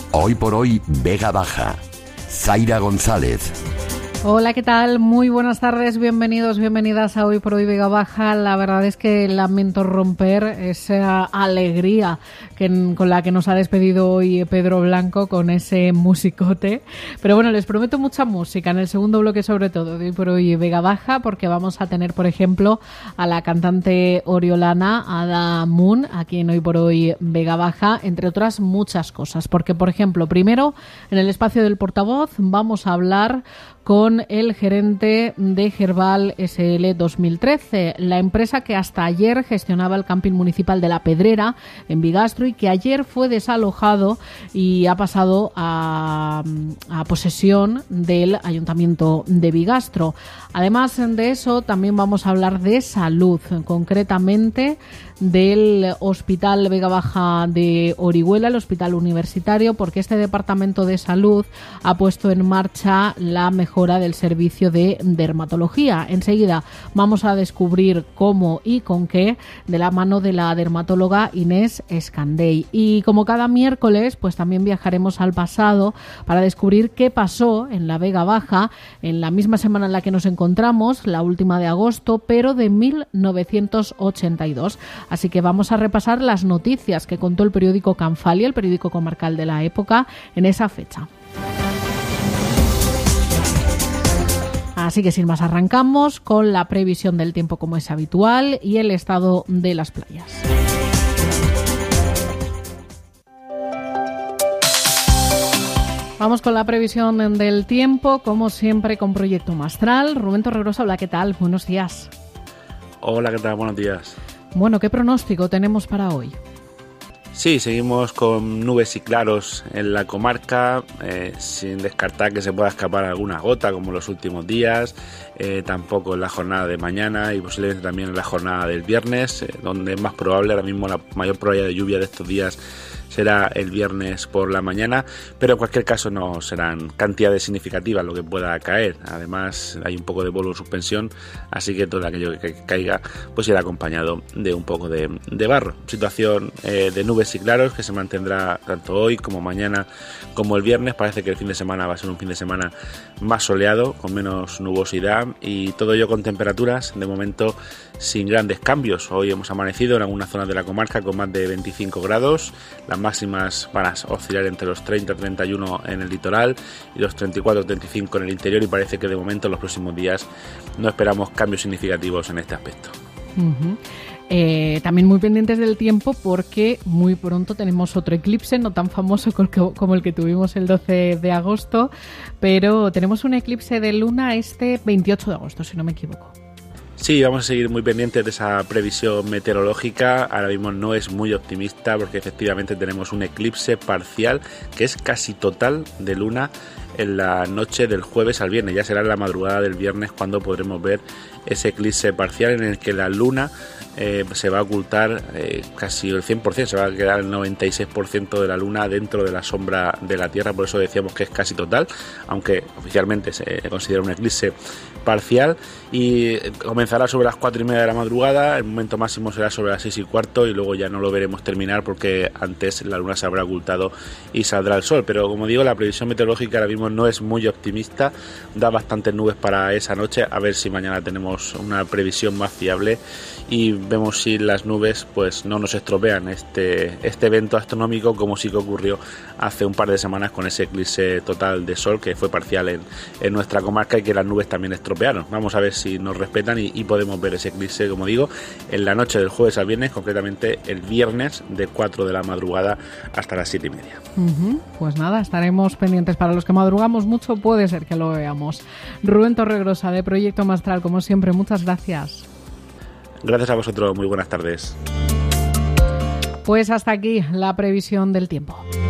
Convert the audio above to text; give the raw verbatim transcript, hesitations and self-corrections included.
Hoy por hoy, Vega Baja. Zaira González. Hola, ¿qué tal? Muy buenas tardes, bienvenidos, bienvenidas a Hoy por Hoy Vega Baja. La verdad es que lamento romper esa alegría que, con la que nos ha despedido hoy Pedro Blanco con ese musicote. Pero bueno, les prometo mucha música en el segundo bloque, sobre todo de Hoy por Hoy Vega Baja, porque vamos a tener, por ejemplo, a la cantante oriolana Ada Moon aquí en Hoy por Hoy Vega Baja, entre otras muchas cosas. Porque, por ejemplo, primero, en el espacio del portavoz vamos a hablar con el gerente de Herbal S L dos mil trece, la empresa que hasta ayer gestionaba el camping municipal de La Pedrera en Bigastro y que ayer fue desalojado y ha pasado a, a posesión del Ayuntamiento de Bigastro. Además de eso, también vamos a hablar de salud, concretamente del Hospital Vega Baja de Orihuela, el Hospital Universitario, porque este Departamento de Salud ha puesto en marcha la mejora del servicio de dermatología. Enseguida vamos a descubrir cómo y con qué, de la mano de la dermatóloga Inés Escandell. Y como cada miércoles, pues también viajaremos al pasado para descubrir qué pasó en la Vega Baja en la misma semana en la que nos encontramos, la última de agosto, pero de mil novecientos ochenta y dos. Así que vamos a repasar las noticias que contó el periódico Canfalia, el periódico comarcal de la época, en esa fecha. Así que sin más arrancamos con la previsión del tiempo como es habitual y el estado de las playas. Vamos con la previsión del tiempo, como siempre con Proyecto Mastral. Rubén Torregrosa, hola, ¿qué tal? Buenos días. Hola, ¿qué tal? Buenos días. Bueno, ¿qué pronóstico tenemos para hoy? Sí, seguimos con nubes y claros en la comarca, eh, sin descartar que se pueda escapar alguna gota como en los últimos días, eh, tampoco en la jornada de mañana y posiblemente también en la jornada del viernes, eh, donde es más probable, ahora mismo la mayor probabilidad de lluvia de estos días será el viernes por la mañana, pero en cualquier caso no serán cantidades significativas lo que pueda caer. Además hay un poco de polvo en suspensión, así que todo aquello que caiga pues irá acompañado de un poco de, de barro. Situación eh, de nubes y claros que se mantendrá tanto hoy como mañana como el viernes. Parece que el fin de semana va a ser un fin de semana más soleado, con menos nubosidad y todo ello con temperaturas de momento sin grandes cambios. Hoy hemos amanecido en algunas zonas de la comarca con más de veinticinco grados, las máximas van a oscilar entre los treinta a treinta y uno en el litoral y los treinta y cuatro a treinta y cinco en el interior, y parece que de momento en los próximos días no esperamos cambios significativos en este aspecto. Uh-huh. Eh, también muy pendientes del tiempo porque muy pronto tenemos otro eclipse, no tan famoso como el que tuvimos el doce de agosto, pero tenemos un eclipse de luna este veintiocho de agosto, si no me equivoco. Sí, vamos a seguir muy pendientes de esa previsión meteorológica. Ahora mismo no es muy optimista porque efectivamente tenemos un eclipse parcial que es casi total de luna en la noche del jueves al viernes. Ya será en la madrugada del viernes cuando podremos ver ese eclipse parcial en el que la luna eh, se va a ocultar eh, casi el cien por ciento, se va a quedar el noventa y seis por ciento de la luna dentro de la sombra de la Tierra. Por eso decíamos que es casi total, aunque oficialmente se considera un eclipse parcial, y comenzará sobre las cuatro y media de la madrugada. El momento máximo será sobre las seis y cuarto y luego ya no lo veremos terminar porque antes la luna se habrá ocultado y saldrá el sol. Pero como digo, la previsión meteorológica ahora mismo no es muy optimista, da bastantes nubes para esa noche. A ver si mañana tenemos una previsión más fiable y vemos si las nubes pues no nos estropean este, este evento astronómico, como sí que ocurrió hace un par de semanas con ese eclipse total de sol que fue parcial en, en nuestra comarca y que las nubes también estropearon. Vamos a ver si nos respetan y, y podemos ver ese eclipse, como digo, en la noche del jueves al viernes, concretamente el viernes de cuatro de la madrugada hasta las siete y media. Uh-huh. Pues nada, estaremos pendientes. Para los que madrugamos mucho, puede ser que lo veamos. Rubén Torregrosa, de Proyecto Mastral, como siempre, muchas gracias. Gracias a vosotros, muy buenas tardes. Pues hasta aquí la previsión del tiempo.